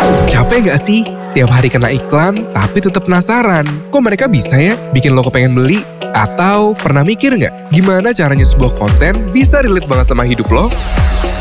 Capek nggak sih? Setiap hari kena iklan, tapi tetap penasaran. Kok mereka bisa ya bikin lo kepengen beli? Atau pernah mikir nggak gimana caranya sebuah konten bisa relate banget sama hidup lo?